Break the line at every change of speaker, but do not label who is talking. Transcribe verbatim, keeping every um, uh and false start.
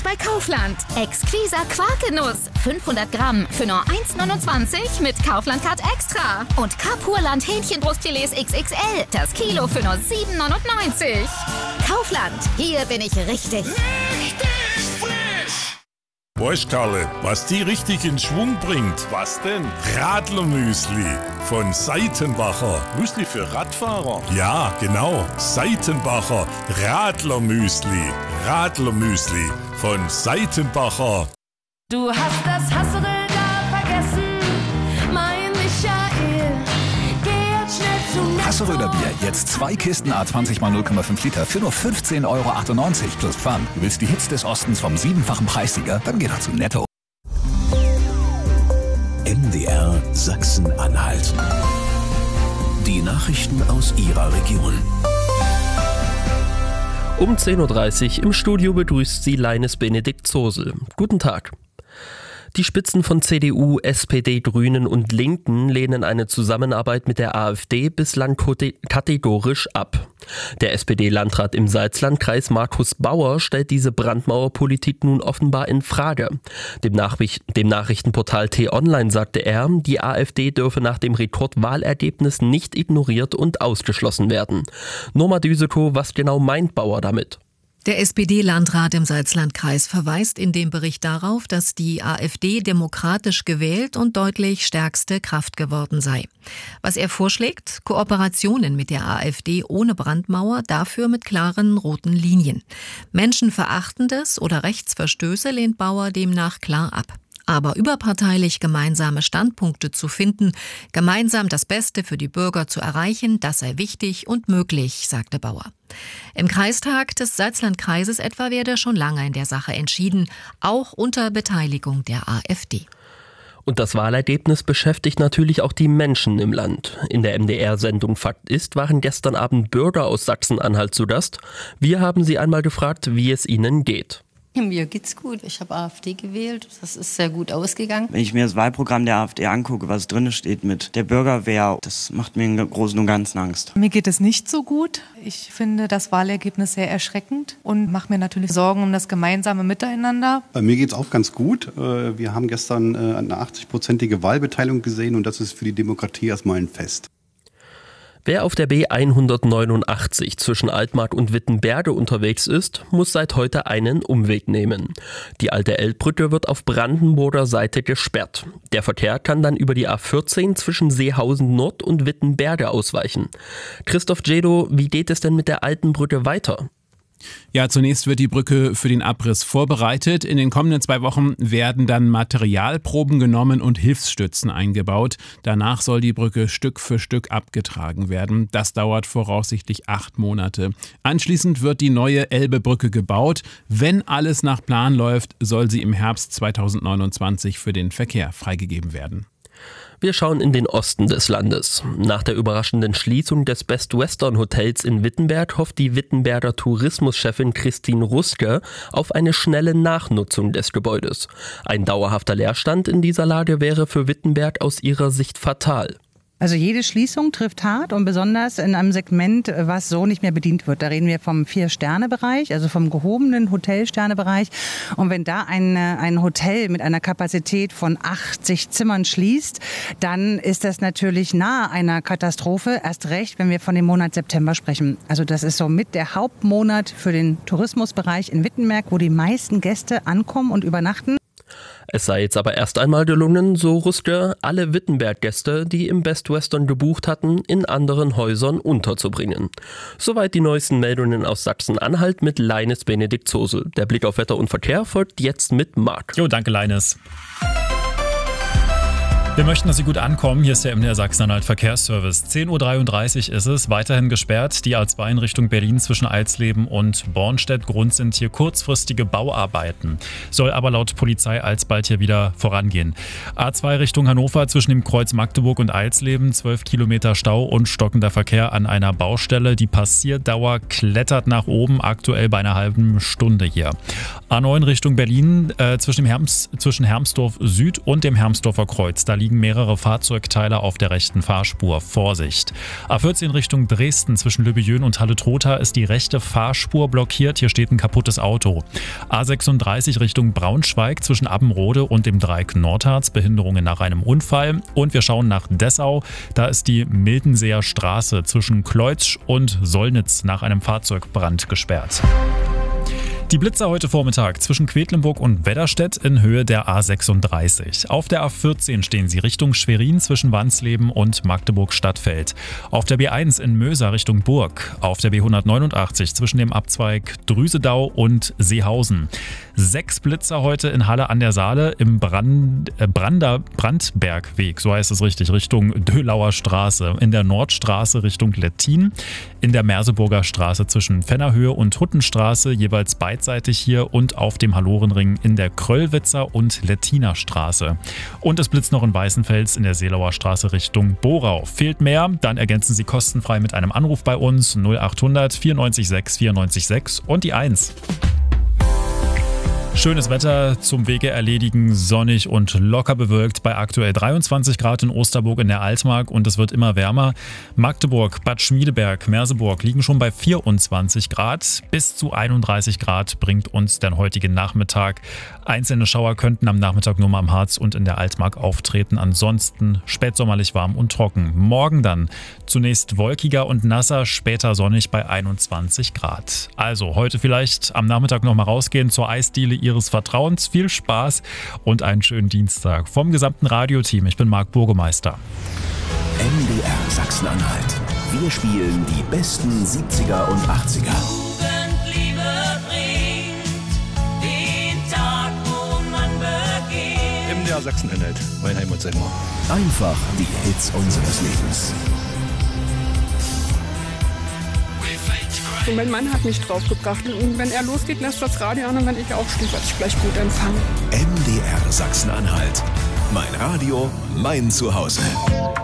Jetzt bei Kaufland. Exquiser Quarkgenuss. fünfhundert Gramm für nur eins neunundzwanzig mit Kaufland-Card Extra. Und Kapurland Hähnchenbrustfilets X X L. Das Kilo für nur sieben neunundneunzig. Kaufland. Hier bin ich richtig.
Richtig frisch!
Weißt Karle, was die richtig in Schwung bringt?
Was denn?
Radlermüsli von Seitenbacher.
Müsli für Radfahrer?
Ja, genau. Seitenbacher Radlermüsli. Radlermüsli von Seitenbacher.
Du hast das Hassel da vergessen, mein Michael. Geh jetzt schnell zu Netto.
Hasseröder Bier, jetzt zwei Kisten A zwanzig mal null Komma fünf Liter für nur fünfzehn Euro achtundneunzig plus Pfand. Du willst die Hits des Ostens vom siebenfachen Preissieger? Dann geh doch zu Netto.
M D R Sachsen-Anhalt. Die Nachrichten aus Ihrer Region.
Um zehn Uhr dreißig im Studio begrüßt sie Leines Benedikt Zosel. Guten Tag. Die Spitzen von C D U, S P D, Grünen und Linken lehnen eine Zusammenarbeit mit der AfD bislang kategorisch ab. Der S P D-Landrat im Salzlandkreis Markus Bauer stellt diese Brandmauerpolitik nun offenbar in Frage. Dem, Nachricht- dem Nachrichtenportal T-Online sagte er, die AfD dürfe nach dem Rekordwahlergebnis nicht ignoriert und ausgeschlossen werden. Norma Düsekow, was genau meint Bauer damit?
Der S P D-Landrat im Salzlandkreis verweist in dem Bericht darauf, dass die AfD demokratisch gewählt und deutlich stärkste Kraft geworden sei. Was er vorschlägt? Kooperationen mit der AfD ohne Brandmauer, dafür mit klaren roten Linien. Menschenverachtendes oder Rechtsverstöße lehnt Bauer demnach klar ab. Aber überparteilich gemeinsame Standpunkte zu finden, gemeinsam das Beste für die Bürger zu erreichen, das sei wichtig und möglich, sagte Bauer. Im Kreistag des Salzlandkreises etwa werde schon lange in der Sache entschieden, auch unter Beteiligung der AfD.
Und das Wahlergebnis beschäftigt natürlich auch die Menschen im Land. In der M D R-Sendung Fakt ist waren gestern Abend Bürger aus Sachsen-Anhalt zu Gast. Wir haben sie einmal gefragt, wie es ihnen geht.
Mir geht's gut. Ich habe AfD gewählt. Das ist sehr gut ausgegangen.
Wenn ich mir das Wahlprogramm der AfD angucke, was drin steht mit der Bürgerwehr, das macht mir im Großen und Ganzen Angst.
Mir geht es nicht so gut. Ich finde das Wahlergebnis sehr erschreckend und mache mir natürlich Sorgen um das gemeinsame Miteinander.
Mir geht's auch ganz gut. Wir haben gestern eine achtzig-prozentige Wahlbeteiligung gesehen und das ist für die Demokratie erstmal ein Fest.
Wer auf der B hundertneunundachtzig zwischen Altmark und Wittenberge unterwegs ist, muss seit heute einen Umweg nehmen. Die alte Elbbrücke wird auf Brandenburger Seite gesperrt. Der Verkehr kann dann über die A vierzehn zwischen Seehausen Nord und Wittenberge ausweichen. Christoph Jedo, wie geht es denn mit der alten Brücke weiter?
Ja, zunächst wird die Brücke für den Abriss vorbereitet. In den kommenden zwei Wochen werden dann Materialproben genommen und Hilfsstützen eingebaut. Danach soll die Brücke Stück für Stück abgetragen werden. Das dauert voraussichtlich acht Monate. Anschließend wird die neue Elbebrücke gebaut. Wenn alles nach Plan läuft, soll sie im Herbst zweitausendneunundzwanzig für den Verkehr freigegeben werden.
Wir schauen in den Osten des Landes. Nach der überraschenden Schließung des Best Western Hotels in Wittenberg hofft die Wittenberger Tourismuschefin Christine Ruske auf eine schnelle Nachnutzung des Gebäudes. Ein dauerhafter Leerstand in dieser Lage wäre für Wittenberg aus ihrer Sicht fatal.
Also jede Schließung trifft hart und besonders in einem Segment, was so nicht mehr bedient wird. Da reden wir vom Vier-Sterne-Bereich, also vom gehobenen Hotel-Sterne-Bereich. Und wenn da ein, ein Hotel mit einer Kapazität von achtzig Zimmern schließt, dann ist das natürlich nahe einer Katastrophe. Erst recht, wenn wir von dem Monat September sprechen. Also das ist somit der Hauptmonat für den Tourismusbereich in Wittenberg, wo die meisten Gäste ankommen und übernachten.
Es sei jetzt aber erst einmal gelungen, so Ruske, alle Wittenberg-Gäste, die im Best Western gebucht hatten, in anderen Häusern unterzubringen. Soweit die neuesten Meldungen aus Sachsen-Anhalt mit Leines Benedikt Zosel. Der Blick auf Wetter und Verkehr folgt jetzt mit Marc.
Jo, danke Leines. Wir möchten, dass Sie gut ankommen. Hier ist der M D R Sachsen-Anhalt Verkehrsservice. zehn Uhr dreiunddreißig ist es, weiterhin gesperrt. Die A zwei in Richtung Berlin zwischen Alsleben und Bornstedt. Grund sind hier kurzfristige Bauarbeiten. Soll aber laut Polizei alsbald hier wieder vorangehen. A zwei Richtung Hannover zwischen dem Kreuz Magdeburg und Alsleben. zwölf Kilometer Stau und stockender Verkehr an einer Baustelle. Die Passierdauer klettert nach oben, aktuell bei einer halben Stunde hier. A neun Richtung Berlin äh, zwischen, dem Herms, zwischen Hermsdorf Süd und dem Hermsdorfer Kreuz. Da liegen mehrere Fahrzeugteile auf der rechten Fahrspur. Vorsicht. A vierzehn Richtung Dresden zwischen Lübejön und Halle-Trotha ist die rechte Fahrspur blockiert. Hier steht ein kaputtes Auto. A sechsunddreißig Richtung Braunschweig zwischen Abbenrode und dem Dreieck Nordharz. Behinderungen nach einem Unfall. Und wir schauen nach Dessau. Da ist die Mildenseer Straße zwischen Kleutsch und Sollnitz nach einem Fahrzeugbrand gesperrt. Die Blitzer heute Vormittag zwischen Quedlinburg und Wedderstedt in Höhe der A sechsunddreißig. Auf der A vierzehn stehen sie Richtung Schwerin zwischen Wansleben und Magdeburg-Stadtfeld. Auf der B eins in Möser Richtung Burg. Auf der B hundertneunundachtzig zwischen dem Abzweig Drüsedau und Seehausen. Sechs Blitzer heute in Halle an der Saale im Brand, äh, Brander, Brandbergweg, so heißt es richtig, Richtung Dölauer Straße. In der Nordstraße Richtung Lettin. In der Merseburger Straße zwischen Fennerhöhe und Huttenstraße jeweils beidseitig hier und auf dem Hallorenring in der Kröllwitzer und Lettiner Straße. Und es blitzt noch in Weißenfels in der Seelauer Straße Richtung Borau. Fehlt mehr? Dann ergänzen Sie kostenfrei mit einem Anruf bei uns null achthundert vierundneunzig sechs vierundneunzig sechs und die eins. Schönes Wetter zum Wege erledigen, sonnig und locker bewölkt bei aktuell dreiundzwanzig Grad in Osterburg in der Altmark und es wird immer wärmer. Magdeburg, Bad Schmiedeberg, Merseburg liegen schon bei vierundzwanzig Grad. Bis zu einunddreißig Grad bringt uns der heutige Nachmittag. Einzelne Schauer könnten am Nachmittag nur mal am Harz und in der Altmark auftreten. Ansonsten spätsommerlich warm und trocken. Morgen dann zunächst wolkiger und nasser, später sonnig bei einundzwanzig Grad. Also heute vielleicht am Nachmittag noch mal rausgehen zur Eisdiele Ihres Vertrauens. Viel Spaß und einen schönen Dienstag. Vom gesamten Radioteam, ich bin Marc Burgemeister.
M D R Sachsen-Anhalt. Wir spielen die besten siebziger und achtziger.
M D R Sachsen-Anhalt, mein Heimatsender.
Einfach die Hits unseres Lebens.
Und mein Mann hat mich draufgebracht. Und wenn er losgeht, lässt das Radio an und wenn ich aufstehe, werde ich gleich gut empfangen.
M D R Sachsen-Anhalt. Mein Radio, mein Zuhause.